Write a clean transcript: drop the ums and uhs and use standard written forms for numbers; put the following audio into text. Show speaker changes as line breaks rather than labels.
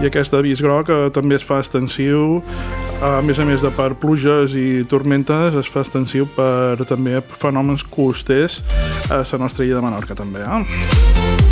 i aquest avís groc també es fa extensiu, a més de per pluges i tormentes, es fa extensiu per també fenòmens costers a la nostra illa de Menorca també.